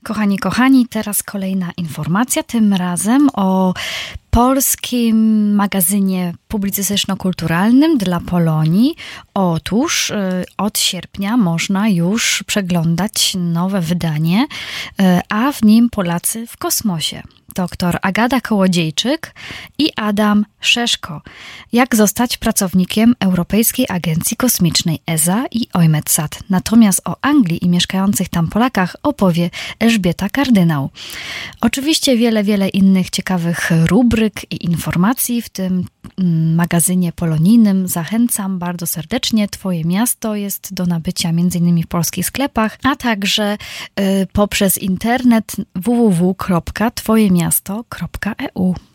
Kochani, teraz kolejna informacja, tym razem o polskim magazynie publicystyczno-kulturalnym dla Polonii. Otóż od sierpnia można już przeglądać nowe wydanie, a w nim Polacy w kosmosie. Dr Agata Kołodziejczyk i Adam Szeszko. Jak zostać pracownikiem Europejskiej Agencji Kosmicznej ESA i EUMETSAT. Natomiast o Anglii i mieszkających tam Polakach opowie Elżbieta Kardynał. Oczywiście wiele innych ciekawych rubryk i informacji w tym magazynie polonijnym. Zachęcam bardzo serdecznie. Twoje miasto jest do nabycia m.in. w polskich sklepach, a także poprzez internet www.twojemiasto.eu.